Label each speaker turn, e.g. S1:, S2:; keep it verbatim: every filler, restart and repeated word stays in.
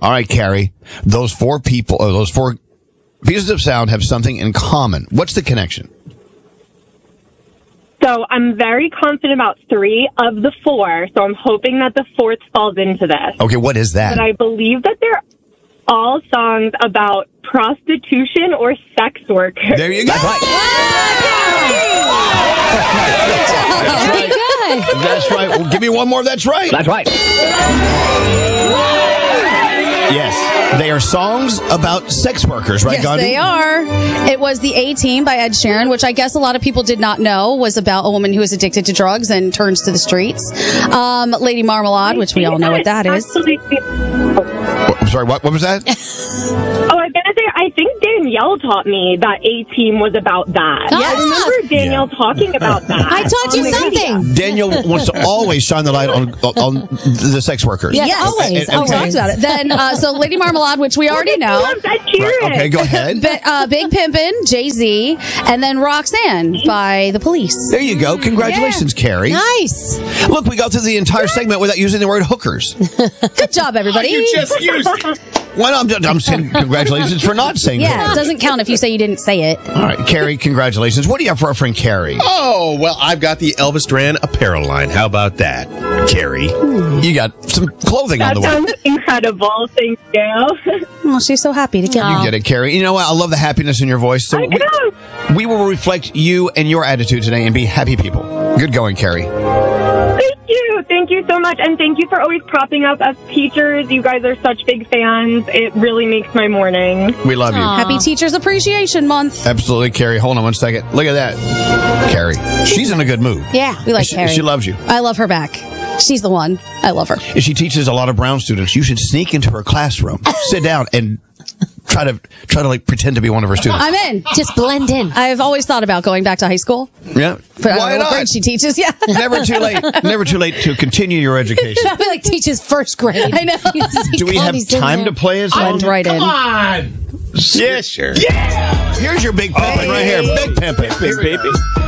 S1: All right, Carrie. Those four people, or those four pieces of sound have something in common. What's the connection?
S2: So I'm very confident about three of the four, so I'm hoping that the fourth falls into this.
S1: Okay, what is that?
S2: But I believe that they're all songs about prostitution or sex workers.
S1: There you go. That's right. That's right. That's right. Well, give me one more. That's right.
S3: That's right.
S1: Yes, they are songs about sex workers, right,
S4: Yes,
S1: Gandhi?
S4: they are. It was the A-Team by Ed Sheeran, which I guess a lot of people did not know was about a woman who is addicted to drugs and turns to the streets. Um, Lady Marmalade, which we all know what that is.
S2: Actually,
S1: I'm sorry, what, what was that?
S2: oh, I was going to say, I think Danielle taught me that A-Team was about that.
S5: Yes.
S2: I remember Danielle
S1: Yeah.
S2: talking about that.
S5: I taught you
S2: on the
S5: something.
S2: radio.
S1: Daniel wants to always shine the light on on the sex workers.
S5: Yes,
S4: Yes,
S5: always,
S4: and- and we
S5: always.
S4: talked about it. Then, uh, so Lady Marmalade, which we already know.
S2: Love that cheering.
S1: Okay, go ahead.
S4: Bi- uh, Big Pimpin', Jay-Z, and then Roxanne by The Police.
S1: There you go. Congratulations, Carrie.
S5: Nice.
S1: Look, we got through the entire segment without using the word hookers.
S4: Good job, everybody.
S1: You just used it. Well, I'm, I'm saying congratulations for not saying
S4: Yeah, it
S1: hookers.
S4: doesn't count if you say you didn't say it.
S1: All right, Carrie, congratulations. What do you have for our friend Carrie?
S6: Oh, well, I've got the Elvis Duran apparel line. How about that, Carrie?
S1: You got some clothing on
S2: That
S1: the way.
S2: sounds incredible. Thank you.
S4: Oh, she's so happy to get
S1: You get it, Carrie. You know what? I love the happiness in your voice. So
S2: I
S1: we,
S2: know.
S1: we will reflect you and your attitude today and be happy people. Good going, Carrie.
S2: Thank you. Thank you so much. And thank you for always propping up us teachers. You guys are such big fans. It really makes my morning.
S1: We love you.
S4: Happy Teachers Appreciation Month.
S1: Absolutely, Carrie. Hold on one second. Look at that. Carrie. She's in a good mood.
S4: Yeah, we like
S1: she,
S4: Carrie.
S1: she loves you.
S4: I love her back. She's the one. I love her.
S1: If she teaches a lot of Brown students, you should sneak into her classroom, sit down, and try to try to like pretend to be one of her students.
S4: I'm in.
S5: Just blend in.
S4: I've always thought about going back to high school,
S1: Yeah.
S4: but I don't
S1: Why
S4: know what
S1: not?
S4: grade she teaches. Yeah.
S1: Never too late. Never too late to continue your education.
S5: I feel like teaches first grade.
S4: I know.
S1: Do we have time to play a song?
S4: Blend right in.
S6: on.
S1: Yes,
S6: sure.
S1: Here's your big pimpin' right here. Big pimpin'.
S6: Big baby.